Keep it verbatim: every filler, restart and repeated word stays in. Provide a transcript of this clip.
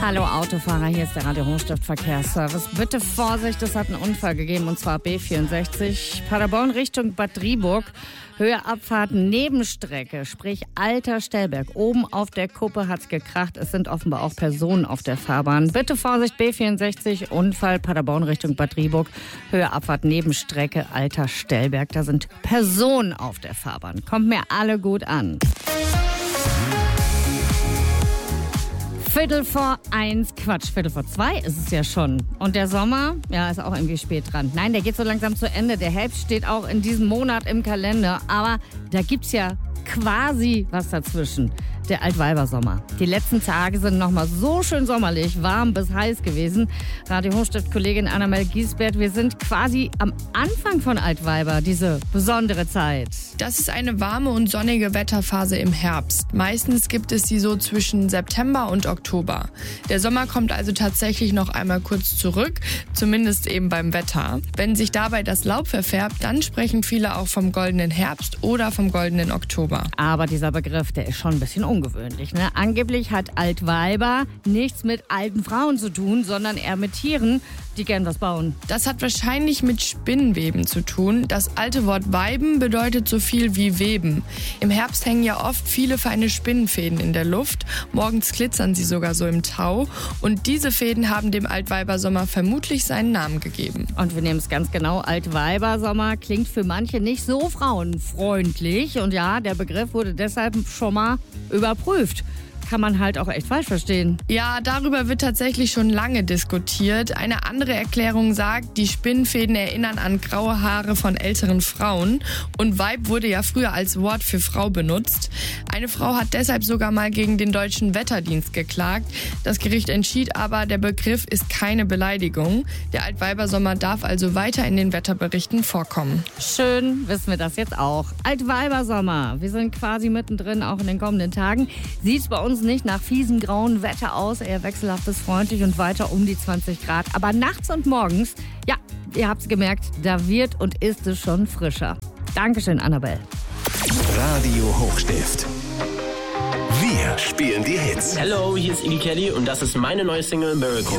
Hallo Autofahrer, hier ist der Radio Hochstift Verkehrsservice. Bitte Vorsicht, es hat einen Unfall gegeben und zwar B vierundsechzig, Paderborn Richtung Bad Driburg. Höhe Abfahrt Nebenstrecke, sprich Alter Stellberg. Oben auf der Kuppe hat's gekracht. Es sind offenbar auch Personen auf der Fahrbahn. Bitte Vorsicht, B vierundsechzig, Unfall Paderborn Richtung Bad Driburg. Höhe Abfahrt Nebenstrecke Alter Stellberg. Da sind Personen auf der Fahrbahn. Kommt mir alle gut an. Viertel vor eins, Quatsch, Viertel vor zwei ist es ja schon. Und der Sommer, ja, ist auch irgendwie spät dran. Nein, der geht so langsam zu Ende. Der Herbst steht auch in diesem Monat im Kalender. Aber da gibt's ja quasi was dazwischen. Der Altweibersommer. Die letzten Tage sind nochmal so schön sommerlich, warm bis heiß gewesen. Radio Hochstift-Kollegin Anna-Mel Giesbert, wir sind quasi am Anfang von Altweiber, diese besondere Zeit. Das ist eine warme und sonnige Wetterphase im Herbst. Meistens gibt es sie so zwischen September und Oktober. Der Sommer kommt also tatsächlich noch einmal kurz zurück, zumindest eben beim Wetter. Wenn sich dabei das Laub verfärbt, dann sprechen viele auch vom goldenen Herbst oder vom goldenen Oktober. Aber dieser Begriff, der ist schon ein bisschen ungewöhnlich, ne? Angeblich hat Altweiber nichts mit alten Frauen zu tun, sondern eher mit Tieren, die gern was bauen. Das hat wahrscheinlich mit Spinnweben zu tun. Das alte Wort Weiben bedeutet so viel wie Weben. Im Herbst hängen ja oft viele feine Spinnenfäden in der Luft. Morgens glitzern sie sogar so im Tau. Und diese Fäden haben dem Altweibersommer vermutlich seinen Namen gegeben. Und wir nehmen es ganz genau, Altweibersommer klingt für manche nicht so frauenfreundlich. Und ja, der Begriff wurde deshalb schon mal überprüft. Kann man halt auch echt falsch verstehen. Ja, darüber wird tatsächlich schon lange diskutiert. Eine andere Erklärung sagt, die Spinnenfäden erinnern an graue Haare von älteren Frauen. Und Weib wurde ja früher als Wort für Frau benutzt. Eine Frau hat deshalb sogar mal gegen den Deutschen Wetterdienst geklagt. Das Gericht entschied aber, der Begriff ist keine Beleidigung. Der Altweibersommer darf also weiter in den Wetterberichten vorkommen. Schön, wissen wir das jetzt auch. Altweibersommer. Wir sind quasi mittendrin, auch in den kommenden Tagen. Sieht's bei uns nicht nach fiesem grauen Wetter aus, eher wechselhaft bis freundlich und weiter um die zwanzig Grad. Aber nachts und morgens, ja, ihr habt's gemerkt, da wird und ist es schon frischer. Dankeschön, Annabelle. Radio Hochstift. Wir spielen die Hits. Hello, hier ist Iggy Kelly und das ist meine neue Single Miracle.